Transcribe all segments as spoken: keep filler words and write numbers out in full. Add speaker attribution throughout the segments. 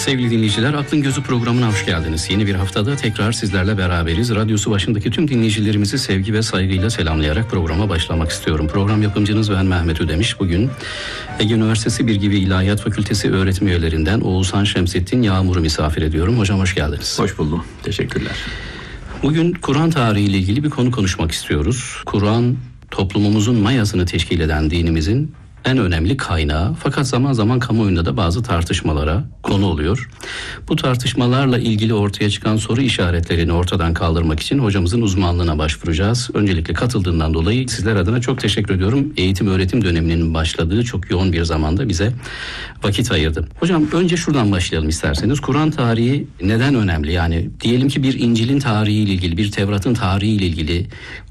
Speaker 1: Sevgili dinleyiciler, Aklın Gözü programına hoş geldiniz. Yeni bir haftada tekrar sizlerle beraberiz. Radyosu başındaki tüm dinleyicilerimizi sevgi ve saygıyla selamlayarak programa başlamak istiyorum. Program yapımcınız ben Mehmet Ödemiş. Bugün Ege Üniversitesi Bilgi ve İlahiyat Fakültesi öğretim üyelerinden Oğuzhan Şemsettin Yağmur'u misafir ediyorum. Hocam hoş geldiniz.
Speaker 2: Hoş buldum. Teşekkürler.
Speaker 1: Bugün Kur'an tarihiyle ilgili bir konu konuşmak istiyoruz. Kur'an toplumumuzun mayasını teşkil eden dinimizin en önemli kaynağı, fakat zaman zaman kamuoyunda da bazı tartışmalara konu oluyor. Bu tartışmalarla ilgili ortaya çıkan soru işaretlerini ortadan kaldırmak için hocamızın uzmanlığına başvuracağız. Öncelikle katıldığından dolayı sizler adına çok teşekkür ediyorum. Eğitim öğretim döneminin başladığı çok yoğun bir zamanda bize vakit ayırdı. Hocam önce şuradan başlayalım isterseniz. Kur'an tarihi neden önemli? Yani diyelim ki bir İncil'in tarihiyle ilgili, bir Tevrat'ın tarihiyle ilgili,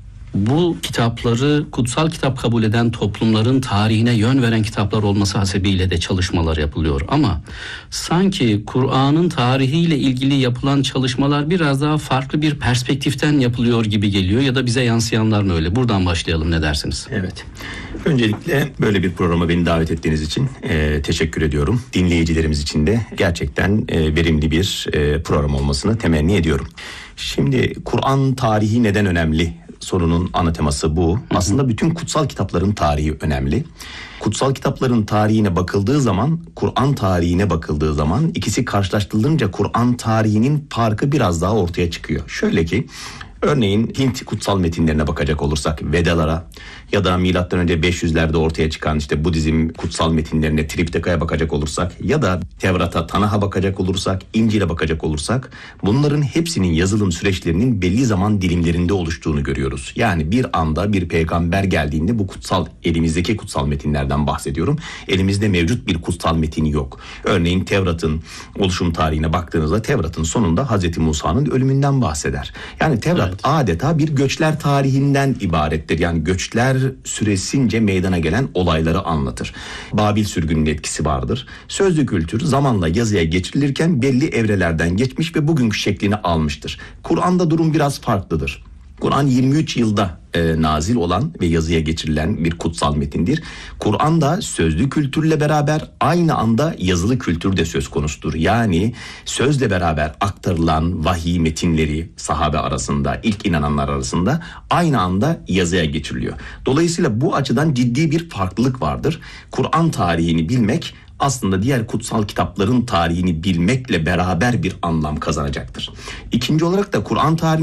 Speaker 1: bu kitapları kutsal kitap kabul eden toplumların tarihine yön veren kitaplar olması hasebiyle de çalışmalar yapılıyor. Ama sanki Kur'an'ın tarihiyle ilgili yapılan çalışmalar biraz daha farklı bir perspektiften yapılıyor gibi geliyor, ya da bize yansıyanlar mı öyle? Buradan başlayalım, ne dersiniz?
Speaker 2: Evet. Öncelikle böyle bir programa beni davet ettiğiniz için e, teşekkür ediyorum. Dinleyicilerimiz için de gerçekten e, verimli bir e, program olmasını temenni ediyorum. Şimdi Kur'an tarihi neden önemli sorunun ana teması bu. Aslında bütün kutsal kitapların tarihi önemli. Kutsal kitapların tarihine bakıldığı zaman, Kur'an tarihine bakıldığı zaman ikisi karşılaştırılınca Kur'an tarihinin farkı biraz daha ortaya çıkıyor. Şöyle ki, örneğin Hint kutsal metinlerine bakacak olursak, Vedalara ya da milattan önce beş yüzlerde ortaya çıkan işte Budizm kutsal metinlerine, Tripteka'ya bakacak olursak ya da Tevrat'a, Tanah'a bakacak olursak, İncil'e bakacak olursak, bunların hepsinin yazılım süreçlerinin belli zaman dilimlerinde oluştuğunu görüyoruz. Yani bir anda bir peygamber geldiğinde bu kutsal, elimizdeki kutsal metinlerden bahsediyorum, elimizde mevcut bir kutsal metin yok. Örneğin Tevrat'ın oluşum tarihine baktığınızda Tevrat'ın sonunda Hazreti Musa'nın ölümünden bahseder. Yani Tevrat evet. adeta bir göçler tarihinden ibarettir. Yani göçler süresince meydana gelen olayları anlatır. Babil sürgününün etkisi vardır. Sözlü kültür zamanla yazıya geçirilirken belli evrelerden geçmiş ve bugünkü şeklini almıştır. Kur'an'da durum biraz farklıdır. Kur'an yirmi üç yılda e, nazil olan ve yazıya geçirilen bir kutsal metindir. Kur'an'da sözlü kültürle beraber aynı anda yazılı kültür de söz konusudur. Yani sözle beraber aktarılan vahiy metinleri sahabe arasında, ilk inananlar arasında aynı anda yazıya geçiriliyor. Dolayısıyla bu açıdan ciddi bir farklılık vardır. Kur'an tarihini bilmek aslında diğer kutsal kitapların tarihini bilmekle beraber bir anlam kazanacaktır. İkinci olarak da Kur'an tarihi